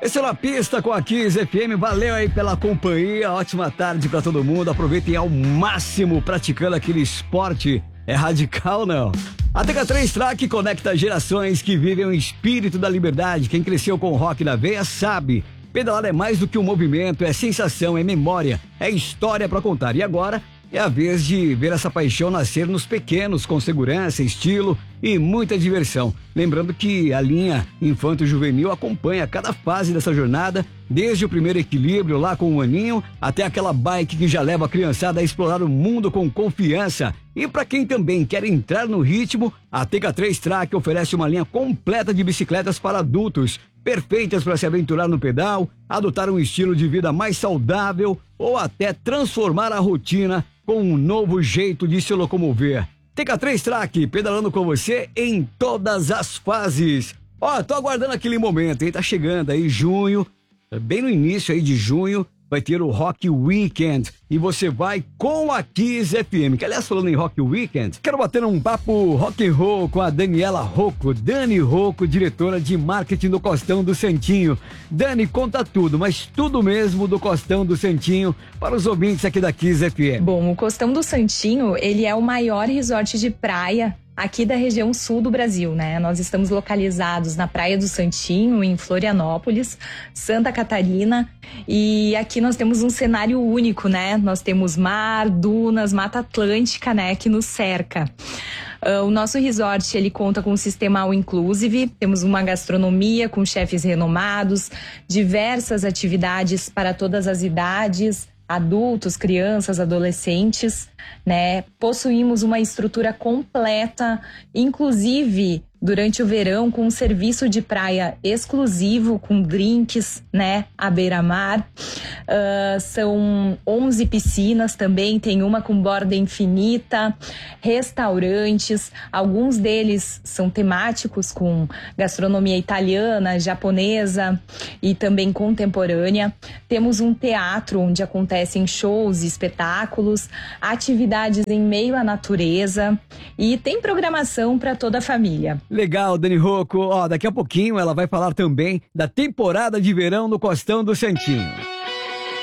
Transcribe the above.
Esse é Na Pista com a Kiss FM. Valeu aí pela companhia. Ótima tarde pra todo mundo. Aproveitem ao máximo praticando aquele esporte. É radical, não? A TK3 Track conecta gerações que vivem o espírito da liberdade. Quem cresceu com o rock na veia sabe. Pedalar é mais do que um movimento, é sensação, é memória, é história pra contar. E agora é a vez de ver essa paixão nascer nos pequenos, com segurança, estilo e muita diversão. Lembrando que a linha Infanto-Juvenil acompanha cada fase dessa jornada, desde o primeiro equilíbrio lá com o aninho, até aquela bike que já leva a criançada a explorar o mundo com confiança. E para quem também quer entrar no ritmo, a TK3 Track oferece uma linha completa de bicicletas para adultos, perfeitas para se aventurar no pedal, adotar um estilo de vida mais saudável ou até transformar a rotina com um novo jeito de se locomover. TK3 Track, pedalando com você em todas as fases. Tô aguardando aquele momento, hein? Tá chegando aí junho, bem no início aí de junho, vai ter o Rock Weekend e você vai com a Kiss FM. Que aliás, falando em Rock Weekend, quero bater um papo rock and roll com a Daniela Rocco. Dani Rocco, diretora de marketing do Costão do Santinho. Dani, conta tudo, mas tudo mesmo do Costão do Santinho para os ouvintes aqui da Kiss FM. Bom, o Costão do Santinho, ele é o maior resort de praia aqui da região sul do Brasil, né? Nós estamos localizados na Praia do Santinho, em Florianópolis, Santa Catarina, e aqui nós temos um cenário único, né? Nós temos mar, dunas, Mata Atlântica, né? Que nos cerca. O nosso resort, ele conta com um sistema all inclusive, temos uma gastronomia com chefes renomados, diversas atividades para todas as idades, adultos, crianças, adolescentes, né? Possuímos uma estrutura completa, inclusive durante o verão, com um serviço de praia exclusivo, com drinks, né? À beira-mar. São 11 piscinas também, tem uma com borda infinita, restaurantes, alguns deles são temáticos com gastronomia italiana, japonesa e também contemporânea. Temos um teatro onde acontecem shows e espetáculos, atividades em meio à natureza e tem programação para toda a família. Legal, Dani Rocco. Daqui a pouquinho ela vai falar também da temporada de verão no Costão do Santinho.